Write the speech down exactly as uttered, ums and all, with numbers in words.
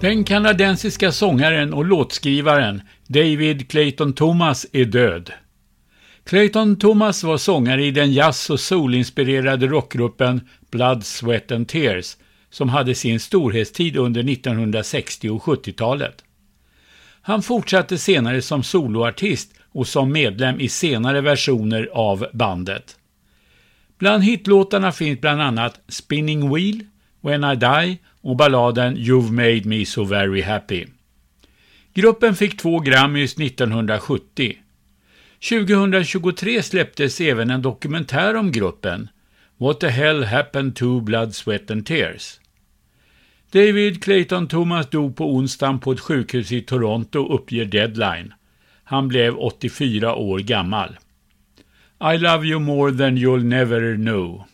Den kanadensiska sångaren och låtskrivaren David Clayton Thomas är död. Clayton Thomas var sångare i den jazz- och soul-inspirerade rockgruppen Blood, Sweat and Tears som hade sin storhetstid under nittonhundrasextio- och sjuttiotalet. Han fortsatte senare som soloartist och som medlem i senare versioner av bandet. Bland hitlåtarna finns bland annat Spinning Wheel, When I Die och balladen You've Made Me So Very Happy. Gruppen fick två Grammys nittonhundrasjuttio. tjugohundratjugotre släpptes även en dokumentär om gruppen, What the Hell Happened to Blood, Sweat and Tears. David Clayton Thomas dog på onsdagen på ett sjukhus i Toronto, uppger Deadline. Han blev åttiofyra år gammal. I love you more than you'll never know.